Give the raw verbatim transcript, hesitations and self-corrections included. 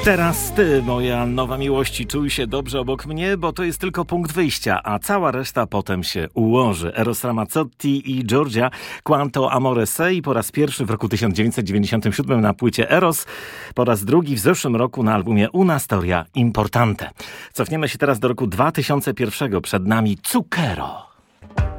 Teraz ty, moja nowa miłości, czuj się dobrze obok mnie, bo to jest tylko punkt wyjścia, a cała reszta potem się ułoży. Eros Ramazzotti i Giorgia Quanto Amore Sei po raz pierwszy w roku tysiąc dziewięćset dziewięćdziesiątym siódmym na płycie Eros, po raz drugi w zeszłym roku na albumie Una Storia Importante. Cofniemy się teraz do roku dwa tysiące pierwszego. Przed nami Zucchero.